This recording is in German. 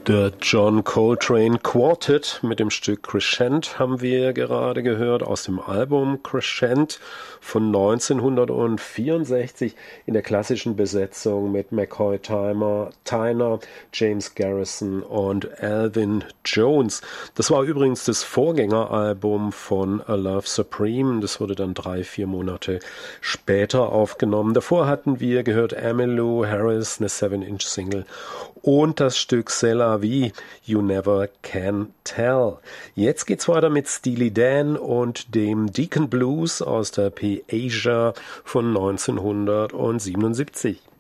Der John Coltrane Quartet mit dem Stück Crescent haben wir gerade gehört aus dem Album Crescent von 1964 in der klassischen Besetzung mit McCoy Tyner, James Garrison und Alvin Jones. Das war übrigens das Vorgängeralbum von A Love Supreme. Das wurde dann 3-4 Monate später aufgenommen. Davor hatten wir gehört Emmylou Harris, eine 7-Inch-Single und das Stück C'est la vie, You Never Can Tell. Jetzt geht's weiter mit Steely Dan und dem Deacon Blues aus der P. Asia von 1977.